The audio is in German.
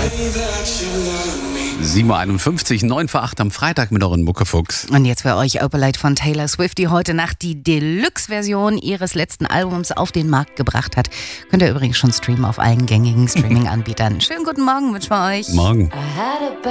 7.51 Uhr, 9 vor 8 am Freitag mit euren Muckefuchs. Und jetzt für euch Opalite von Taylor Swift, die heute Nacht die Deluxe-Version ihres letzten Albums auf den Markt gebracht hat. Könnt ihr übrigens schon streamen auf allen gängigen Streaming-Anbietern. Schönen guten Morgen wünschen wir euch. Morgen.